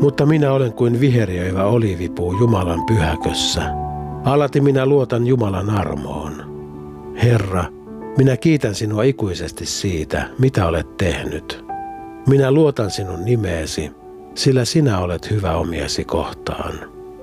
Mutta minä olen kuin viheriöivä oliivipuu Jumalan pyhäkössä. Alati minä luotan Jumalan armoon. Herra, minä kiitän sinua ikuisesti siitä, mitä olet tehnyt. Minä luotan sinun nimeesi, sillä sinä olet hyvä omiasi kohtaan.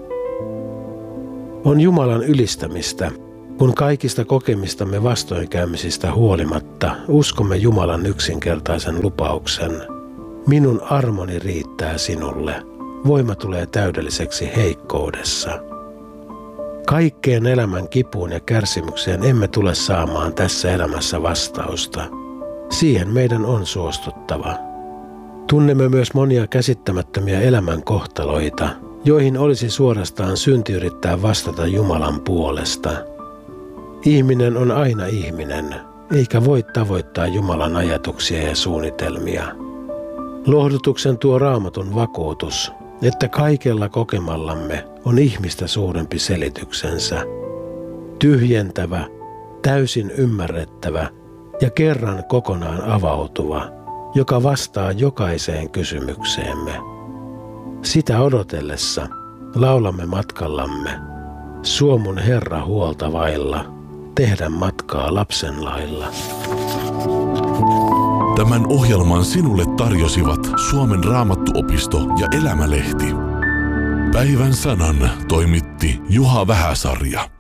On Jumalan ylistämistä, kun kaikista kokemistamme vastoinkäymisistä huolimatta uskomme Jumalan yksinkertaisen lupauksen. Minun armoni riittää sinulle. Voima tulee täydelliseksi heikkoudessa. Kaikkeen elämän kipuun ja kärsimykseen emme tule saamaan tässä elämässä vastausta. Siihen meidän on suostuttava. Tunnemme myös monia käsittämättömiä elämän kohtaloita, joihin olisi suorastaan synti yrittää vastata Jumalan puolesta. Ihminen on aina ihminen, eikä voi tavoittaa Jumalan ajatuksia ja suunnitelmia. Lohdutuksen tuo Raamatun vakuutus, että kaikella kokemallamme on ihmistä suurempi selityksensä. Tyhjentävä, täysin ymmärrettävä ja kerran kokonaan avautuva, joka vastaa jokaiseen kysymykseemme. Sitä odotellessa laulamme matkallamme, suo mun Herra huolta vailla, tehdä matkaa lapsen lailla. Tämän ohjelman sinulle tarjosivat Suomen Raamattuopisto ja Elämälehti. Päivän sanan toimitti Juha Vähäsarja.